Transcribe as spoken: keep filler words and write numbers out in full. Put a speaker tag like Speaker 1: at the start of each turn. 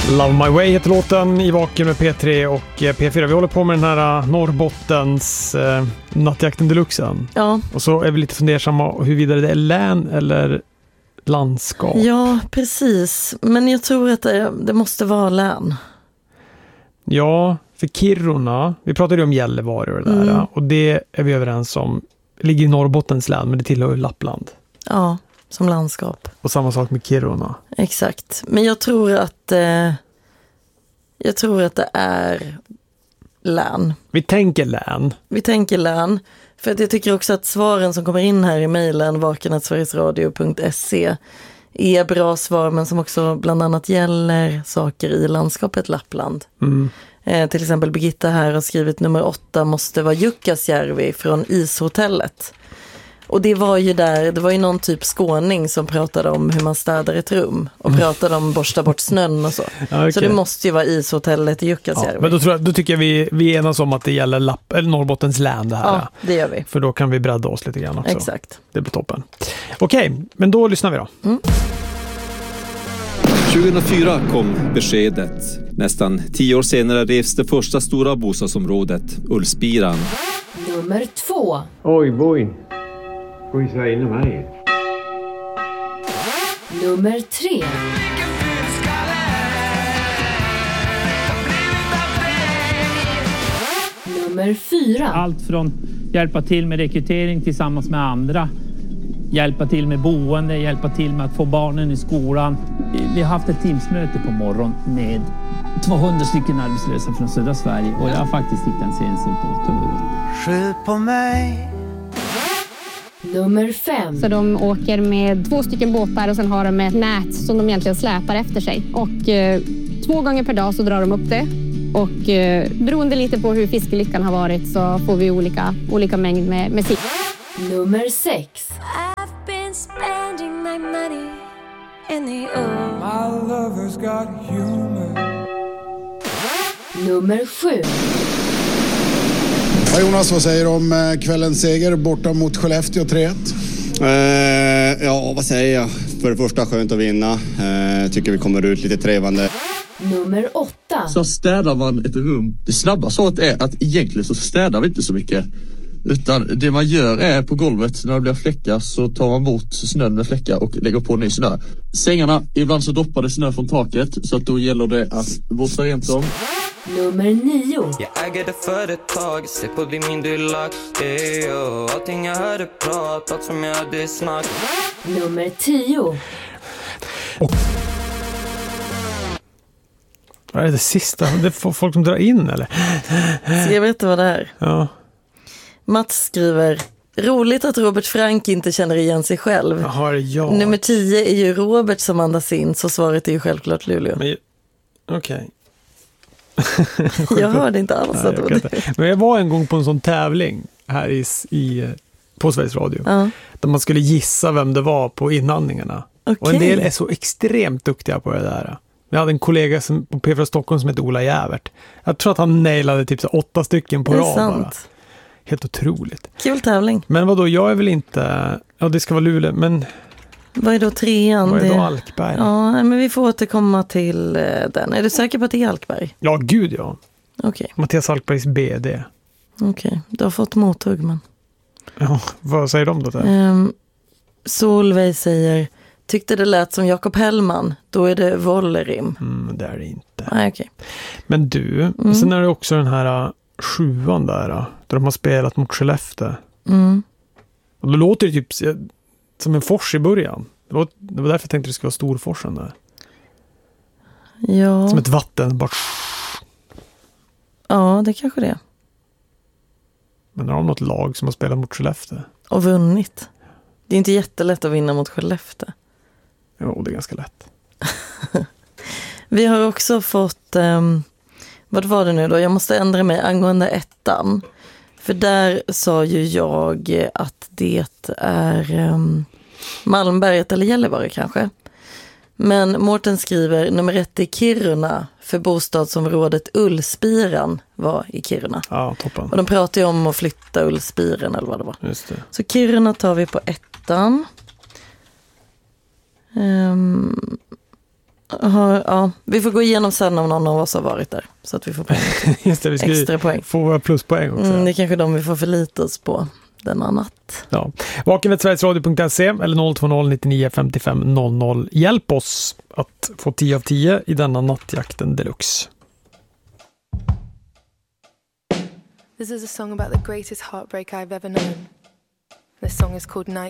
Speaker 1: Love My Way heter låten i Vaken med P tre och P fyra. Vi håller på med den här Norrbottens eh, nattjakten deluxen.
Speaker 2: Ja.
Speaker 1: Och så är vi lite fundersamma huruvida det är län eller landskap.
Speaker 2: Ja, precis. Men jag tror att det, det måste vara län.
Speaker 1: Ja, för Kiruna, vi pratade ju om Gällivare och det där.
Speaker 2: Mm.
Speaker 1: Och det är vi överens om. Det ligger i Norrbottens län, men det tillhör ju Lappland.
Speaker 2: Ja, som landskap.
Speaker 1: Och samma sak med Kiruna.
Speaker 2: Exakt. Men jag tror att eh, jag tror att det är län.
Speaker 1: Vi tänker län.
Speaker 2: Vi tänker län. För att jag tycker också att svaren som kommer in här i mejlen vaken at sverigesradio punkt se är bra svar, men som också bland annat gäller saker i landskapet Lappland.
Speaker 1: Mm.
Speaker 2: Eh, till exempel Birgitta här har skrivit nummer åtta måste vara Jukkasjärvi från ishotellet. Och det var ju där, det var ju någon typ skåning som pratade om hur man städar ett rum och
Speaker 1: Mm.
Speaker 2: pratade om borsta bort snön och så.
Speaker 1: Ja, okay.
Speaker 2: Så det måste ju vara ishotellet i Jukkasjärvi.
Speaker 1: Ja, men då, tror jag, då tycker jag vi, vi enas om att det gäller Lapp, eller Norrbottens län det här.
Speaker 2: Ja, det gör vi.
Speaker 1: För då kan vi bredda oss lite grann också.
Speaker 2: Exakt.
Speaker 1: Det blir toppen. Okej, men då lyssnar vi då.
Speaker 2: Mm.
Speaker 3: tjugohundrafyra kom beskedet. Nästan tio år senare revs det första stora bostadsområdet, Ullspiran.
Speaker 4: Nummer två.
Speaker 5: Oj, boj. Oj, så in i mig.
Speaker 4: Nummer tre. Nummer fyra.
Speaker 6: Allt från hjälpa till med rekrytering tillsammans med andra. Hjälpa till med boende, hjälpa till med att få barnen i skolan. Vi har haft ett teamsmöte på morgon med tvåhundra stycken arbetslösa från södra Sverige. Och jag har faktiskt hittat en C N C-operatör.
Speaker 7: Skjut på mig.
Speaker 4: Nummer fem.
Speaker 8: Så de åker med två stycken båtar och sen har de ett nät som de egentligen släpar efter sig. Och eh, två gånger per dag så drar de upp det. Och eh, beroende lite på hur fiskelyckan har varit så får vi olika, olika mängd med, med sikt.
Speaker 4: Nummer sex.
Speaker 9: I've been spending my money in the old.
Speaker 7: My lover's got humor.
Speaker 4: Nummer sju.
Speaker 10: Ja, Jonas, vad säger du om kvällens seger borta mot Skellefteå tre ett?
Speaker 11: Uh, ja, vad säger jag? För det första skönt att vinna. Uh, tycker vi kommer ut lite trevande.
Speaker 4: Nummer åtta.
Speaker 12: Så städar man ett rum. Det snabba svaret är att egentligen så städar vi inte så mycket. Utan det man gör är på golvet när det blir fläckar så tar man bort snön med fläckar och lägger på ny snö. Sängarna, ibland så doppar det snö från taket så att då gäller det att borsta rent dem.
Speaker 4: Nummer nio.
Speaker 13: Jag äger det företag, se på bli min delaktig. Allting jag hörde pratat som jag hade snack.
Speaker 4: Nummer tio.
Speaker 1: Och vad är det sista? Det är folk som drar in, eller?
Speaker 2: Ska jag berätta vad det är?
Speaker 1: Ja.
Speaker 2: Mats skriver: roligt att Robert Frank inte känner igen sig själv.
Speaker 1: Jaha, ja.
Speaker 2: Nummer tio är ju Robert som andas in, så svaret är ju självklart Luleå.
Speaker 1: Men, okej.
Speaker 2: Jag hörde inte alls.
Speaker 1: Nej, jag inte. Men jag var en gång på en sån tävling här i, i, på Sveriges Radio.
Speaker 2: Ja.
Speaker 1: Där man skulle gissa vem det var på inandningarna.
Speaker 2: Okay.
Speaker 1: Och en del är så extremt duktiga på det där. Jag hade en kollega som, på P fyra Stockholm som heter Ola Jävert. Jag tror att han nailade typ så åtta stycken på rad bara. Helt otroligt.
Speaker 2: Kul tävling.
Speaker 1: Men vadå, jag är väl inte... Ja, det ska vara Luleå, men...
Speaker 2: Vad är då trean?
Speaker 1: Vad är
Speaker 2: det...
Speaker 1: då Alkberg?
Speaker 2: Ja, men vi får återkomma till den. Är du säker på att det är Alkberg?
Speaker 1: Ja, gud ja.
Speaker 2: Okej. Okay.
Speaker 1: Mattias Alkbergs B D.
Speaker 2: Okej, okay. Du har fått mothugg, men...
Speaker 1: Ja, vad säger de då? Där?
Speaker 2: Um, Solveig säger... Tyckte det lät som Jakob Hellman. Då är det Vollerim.
Speaker 1: Mm, det är det inte.
Speaker 2: Nej, okej. Okay.
Speaker 1: Men du, mm. sen är det också den här sjuan där. Där de har spelat mot Skellefteå.
Speaker 2: Mm.
Speaker 1: Och då låter det typ som en fors i början. Det var, det var därför jag tänkte att det skulle vara Storforsen där.
Speaker 2: Ja.
Speaker 1: Som ett vatten. Bara...
Speaker 2: Ja, det kanske det är.
Speaker 1: Men har de något lag som har spelat mot Skellefteå?
Speaker 2: Och vunnit. Det är inte jättelätt att vinna mot Skellefteå.
Speaker 1: Jo, det är ganska lätt.
Speaker 2: Vi har också fått... Um, vad var det nu då? Jag måste ändra mig angående ettan. För där sa ju jag att det är um, Malmberget eller Gällivare kanske. Men Mårten skriver nummer ett i Kiruna för bostadsområdet Ullspiran var i Kiruna.
Speaker 1: Ja, toppen.
Speaker 2: Och de pratar ju om att flytta Ullspiran eller vad det var.
Speaker 1: Just det.
Speaker 2: Så Kiruna tar vi på ettan. Um, Aha, ja. Vi får gå igenom sen om någon av oss har varit där. Så att vi får poäng.
Speaker 1: Just det, vi ska
Speaker 2: extra poäng.
Speaker 1: Få våra pluspoäng också.
Speaker 2: Mm, det är kanske de vi får förlita oss på denna natt.
Speaker 1: Ja. Vaken vid sverigesradio punkt se eller noll två noll nittionio femtiofem noll noll. Hjälp oss att få tio av tio i denna nattjakten deluxe.
Speaker 14: This is a song about the greatest heartbreak I've ever known. This song is called Night.